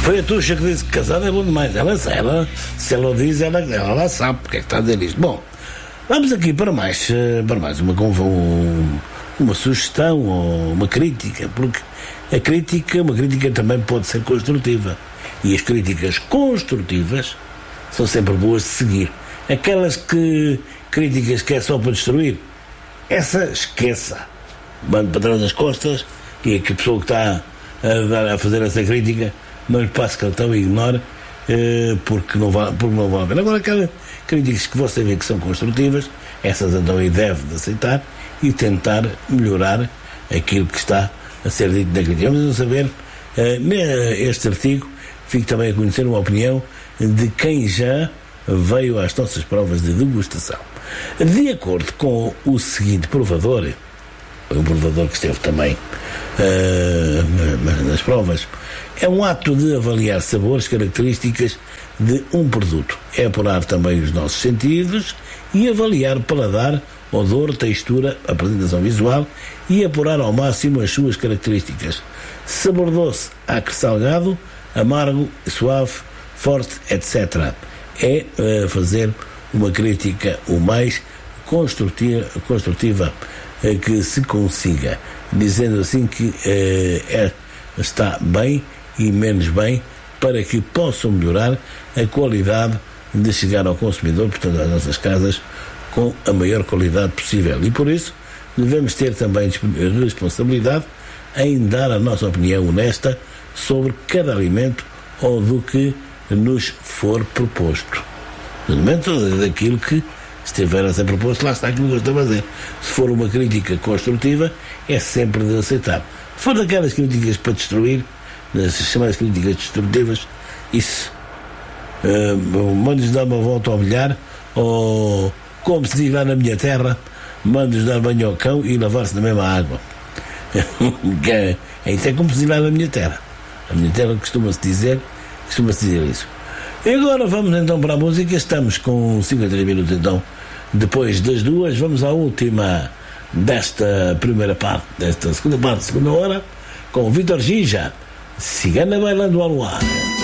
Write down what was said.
Foi a Tuxa que disse que casada é bom demais. Se ela o diz, ela lá sabe porque é que está a dizer isto. Bom, vamos aqui para mais uma sugestão ou uma crítica, porque uma crítica também pode ser construtiva. E as críticas construtivas são sempre boas de seguir. Aquelas críticas que é só para destruir, essa esqueça. Mande para trás das costas e a pessoa que está a fazer essa crítica não lhe passe cartão e ignore, porque não vale a pena. Agora, aquelas críticas que você vê que são construtivas, essas então aí deve de aceitar e tentar melhorar aquilo que está a ser dito na crítica. Vamos saber, neste artigo, fico também a conhecer uma opinião de quem já veio às nossas provas de degustação. De acordo com o seguinte provador, um provador que esteve também nas provas, é um ato de avaliar sabores, características de um produto. É apurar também os nossos sentidos e avaliar paladar, odor, textura, apresentação visual e apurar ao máximo as suas características. Sabor doce, acre, salgado, amargo, suave, forte, etc. É fazer uma crítica o mais construtiva que se consiga, dizendo assim que está bem e menos bem, para que possam melhorar a qualidade de chegar ao consumidor, portanto às nossas casas, com a maior qualidade possível. E por isso devemos ter também responsabilidade em dar a nossa opinião honesta sobre cada alimento ou do que nos for proposto. No momento daquilo que estiver a ser proposto, lá está aquilo que eu estou a fazer. Se for uma crítica construtiva, é sempre de aceitar. Se for daquelas críticas para destruir, as chamadas críticas destrutivas, isso mando-nos dar uma volta ao bilhar, ou como se diz lá na minha terra, mando-nos dar banho ao cão e lavar-se na mesma água. Isso é como se diz lá na minha terra. A minha terra costuma-se dizer isso. E agora vamos então para a música. Estamos com 53 minutos então depois das 2. Vamos à última desta primeira parte, desta segunda hora, com o Vítor Ginja, Cigana Bailando ao Luar.